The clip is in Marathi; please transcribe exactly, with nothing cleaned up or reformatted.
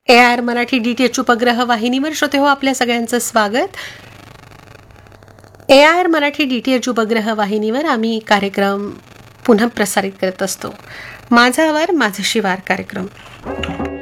A R Marathi D T H उपग्रह वाहिनीवर श्रोते हो, आपल्या सगळ्यांचं स्वागत. A R Marathi D T H उपग्रह वाहिनीवर आम्ही कार्यक्रम पुन्हा प्रसारित करत असतो. माझा आवार माझं शिवार कार्यक्रम.